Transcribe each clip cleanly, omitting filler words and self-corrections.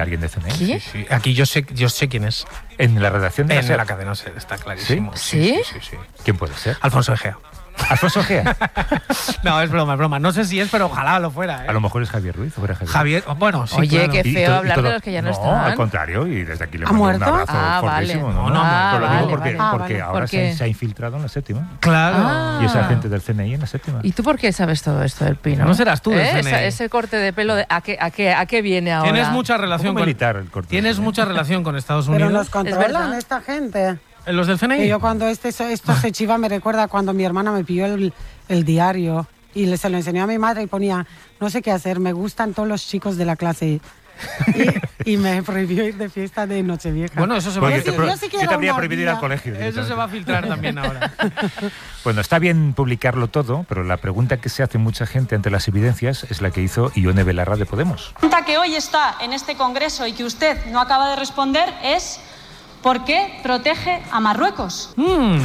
¿Alguien de CNI? ¿Qué? Sí. Aquí yo sé quién es. En la redacción de En la cadena SER, está clarísimo. ¿Sí? Sí. ¿Quién puede ser? Alfonso Egea. ¿Alfonso Egea? No, es broma. No sé si es, pero ojalá lo fuera. A lo mejor es Javier Ruiz. ¿O era Javier, bueno, sí, Oye, claro. qué Y feo to- y hablar todo- de los que ya no No, están. al contrario, y desde aquí le ¿Ha mando un muerto? abrazo Ah, fortísimo. vale. No, No, pero lo digo vale. porque ahora ¿Por qué? se ha infiltrado en la séptima. Claro. Ah. Y es agente del CNI en la séptima. ¿Y tú por qué sabes todo esto del Pino? No serás tú del CNI. Ese corte de pelo, ¿a qué viene ahora? Tienes mucha Un relación poco militar el corte. Tienes mucha relación con Estados Pero Unidos. nos controlan verdad. esta gente. ¿En los del CNI? Que yo cuando esto se chiva me recuerda cuando mi hermana me pidió el diario y se lo enseñó a mi madre y ponía, no sé qué hacer, me gustan todos los chicos de la clase. Y me prohibió ir de fiesta de Nochevieja. Bueno, eso se va a Porque Yo sí yo quiero te habría una prohibido ir vida. al colegio. Eso se va a filtrar también ahora. Bueno, está bien publicarlo todo, pero la pregunta que se hace mucha gente ante las evidencias es la que hizo Ione Belarra de Podemos. La pregunta que hoy está en este Congreso y que usted no acaba de responder es ¿por qué protege a Marruecos?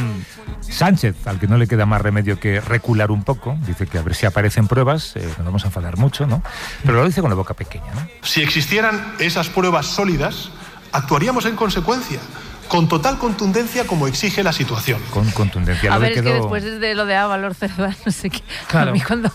Sánchez, al que no le queda más remedio que recular un poco, dice que a ver si aparecen pruebas, nos vamos a enfadar mucho, ¿no? Pero lo dice con la boca pequeña, ¿no? Si existieran esas pruebas sólidas, actuaríamos en consecuencia, con total contundencia como exige la situación. Con contundencia. A Lo ver, que es que quedó- después de lo de Ábalos Cerdán, no sé qué. Claro. A mí cuando...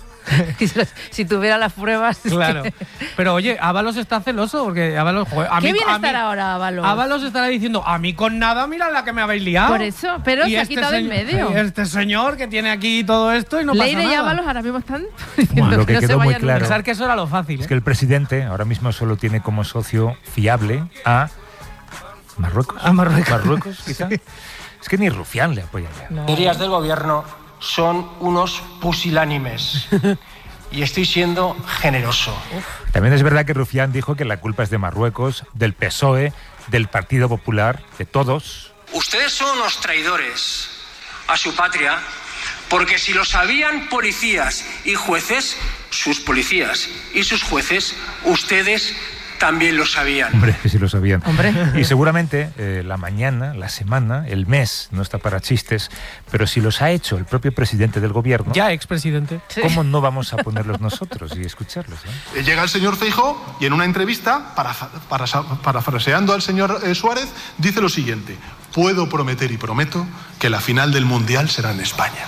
si tuviera las pruebas... es Claro. que- Pero oye, Ábalos está celoso porque Ábalos... joder, a ¿Qué mí, viene a a estar mí- ahora Ábalos? Ábalos estará diciendo, a mí con nada, mira la que me habéis liado. Por eso, pero Y se ha este quitado en señor- medio. y este señor que tiene aquí todo esto y no pasa Leire y nada. Ábalos ahora mismo están diciendo lo que no se quedó muy vayan claro- nunca. Pensar que eso era lo fácil. Es que el presidente ahora mismo solo tiene como socio fiable a Marruecos. A Marruecos. Marruecos, quizá. Es que ni Rufián le apoya ya. No. Señorías del gobierno son unos pusilánimes y estoy siendo generoso. También es verdad que Rufián dijo que la culpa es de Marruecos, del PSOE, del Partido Popular, de todos. Ustedes son unos traidores a su patria porque si lo sabían policías y jueces, sus policías y sus jueces, ustedes también lo sabían. Hombre, que sí lo sabían. Hombre. Y seguramente la mañana, la semana, el mes, no está para chistes, pero si los ha hecho el propio presidente del gobierno, Ya expresidente. ¿cómo no vamos a ponerlos nosotros y escucharlos? Llega el señor Feijóo y en una entrevista, parafraseando al señor Suárez, dice lo siguiente: puedo prometer y prometo que la final del Mundial será en España.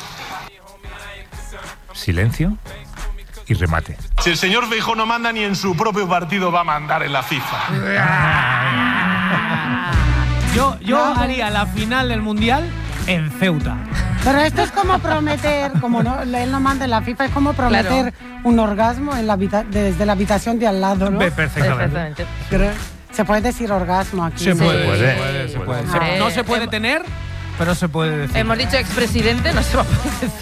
Silencio y remate. Si el señor Feijóo no manda, ni en su propio partido va a mandar en la FIFA. Yo haría la final del Mundial en Ceuta. Pero esto es como prometer, como no, él no manda en la FIFA, es como prometer un orgasmo en desde la habitación de al lado, ¿no? Perfectamente. Perfectamente. Se puede decir orgasmo aquí. Se ¿no? puede, puede, se puede. puede. No se puede tener, pero se puede decir. Hemos dicho expresidente, no se va a poder decir.